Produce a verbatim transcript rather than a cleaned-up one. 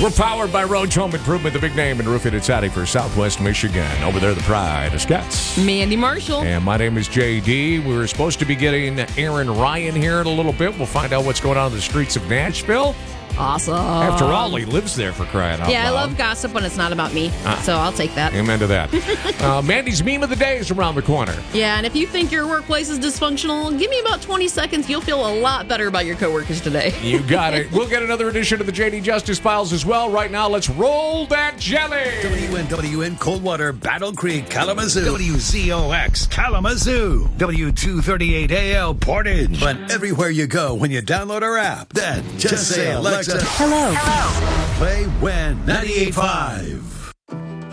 We're powered by Roach Home Improvement, the big name in roofing and siding for Southwest Michigan. Over there, the pride of Scotts. Mandy Marshall. And my name is J D. We were supposed to be getting Aaron Ryan here in a little bit. We'll find out what's going on in the streets of Nashville. Awesome. After all, he lives there, for crying out Yeah, loud. I love gossip when it's not about me, Ah. so I'll take that. Amen to that. uh, Mandy's meme of the day is around the corner. Yeah, and if you think your workplace is dysfunctional, give me about twenty seconds. You'll feel a lot better about your coworkers today. You got it. We'll get another edition of the J D Justice Files as well. Right now, let's roll that jelly. W N W N Coldwater, Battle Creek, Kalamazoo. W Z O X, Kalamazoo. W two thirty-eight A L, Portage. But everywhere you go when you download our app, then just, just say, Alexa, Hello. play W E N ninety-eight point five.